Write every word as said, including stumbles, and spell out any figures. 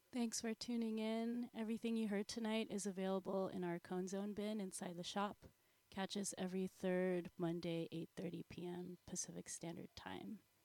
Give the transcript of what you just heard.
Thanks for tuning in. Everything you heard tonight is available in our Cone Zone bin inside the shop. Catch us every third Monday, eight thirty p m. Pacific Standard Time.